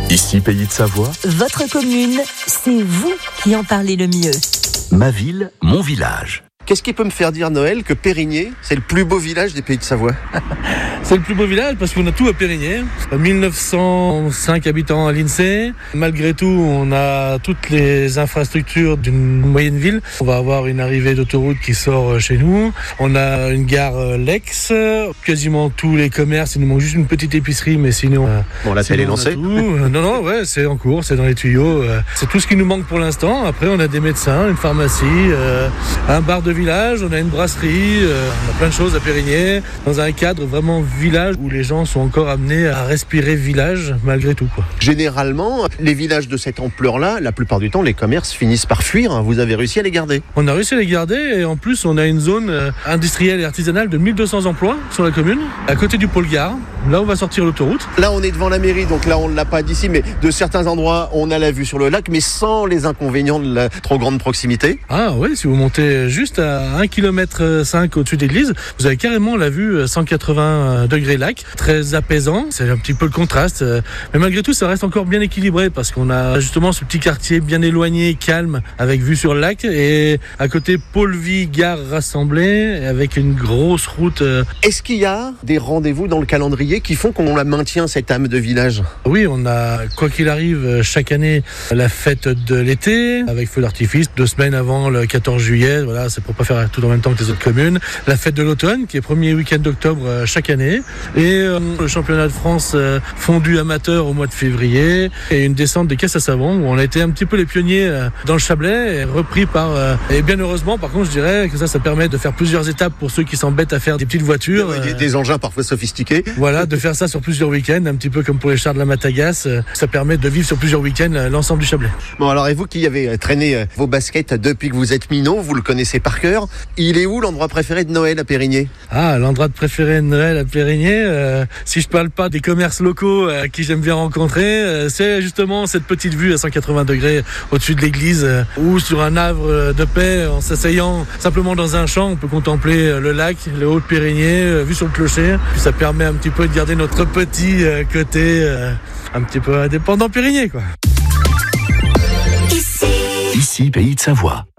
Ici, Pays de Savoie. Votre commune, c'est vous qui en parlez le mieux. Ma ville, mon village. Qu'est-ce qui peut me faire dire, Noël, que Périgné, c'est le plus beau village des Pays de Savoie? C'est le plus beau village parce qu'on a tout à Périgné. 1905 habitants à l'INSEE. Malgré tout, on a toutes les infrastructures d'une moyenne ville. On va avoir une arrivée d'autoroute qui sort chez nous. On a une gare Lex. Quasiment tous les commerces. Il nous manque juste une petite épicerie, mais sinon... Bon, l'appel est lancé. Non, ouais, c'est en cours, c'est dans les tuyaux. C'est tout ce qui nous manque pour l'instant. Après, on a des médecins, une pharmacie, un bar de village, on a une brasserie, on a plein de choses à Périgné, dans un cadre vraiment village où les gens sont encore amenés à respirer village malgré tout, quoi. Généralement, les villages de cette ampleur-là, la plupart du temps, les commerces finissent par fuir. Vous avez réussi à les garder? On a réussi à les garder et en plus, on a une zone industrielle et artisanale de 1200 emplois sur la commune, à côté du pôle gare, là où va sortir l'autoroute. Là, on est devant la mairie, donc là, on ne l'a pas d'ici, mais de certains endroits, on a la vue sur le lac, mais sans les inconvénients de la trop grande proximité. Ah oui, si vous montez juste à 1,5 km au-dessus de l'église, vous avez carrément la vue 180 degrés lac, très apaisant, c'est un petit peu le contraste, mais malgré tout ça reste encore bien équilibré parce qu'on a justement ce petit quartier bien éloigné, calme, avec vue sur le lac, et à côté pôle-vie, gare rassemblée, avec une grosse route. Est-ce qu'il y a des rendez-vous dans le calendrier qui font qu'on la maintient, cette âme de village? Oui, on a, quoi qu'il arrive, chaque année, la fête de l'été, avec feu d'artifice, 2 semaines avant le 14 juillet, voilà, c'est pour pas faire tout en même temps que les autres communes. La fête de l'automne, qui est premier week-end d'octobre chaque année. Et le championnat de France fondu amateur au mois de février. Et une descente des caisses à savon, où on a été un petit peu les pionniers dans le Chablais, et repris par... et bien heureusement, par contre, je dirais que ça permet de faire plusieurs étapes pour ceux qui s'embêtent à faire des petites voitures. Des engins parfois sophistiqués. Voilà, de faire ça sur plusieurs week-ends, un petit peu comme pour les chars de la Matagas. Ça permet de vivre sur plusieurs week-ends l'ensemble du Chablais. Bon, alors, et vous qui avez traîné vos baskets depuis que vous êtes minot, vous le connaissez par cœur. Il est où l'endroit préféré de Noël à Périgné? Ah, l'endroit préféré de Noël à Périgné, si je parle pas des commerces locaux qui j'aime bien rencontrer, c'est justement cette petite vue à 180 degrés au-dessus de l'église, ou sur un havre de paix, en s'asseyant simplement dans un champ, on peut contempler le lac, le haut de Périgné, vue sur le clocher. Puis ça permet un petit peu de garder notre petit côté un petit peu indépendant Périgné, quoi. Ici, Pays de Savoie.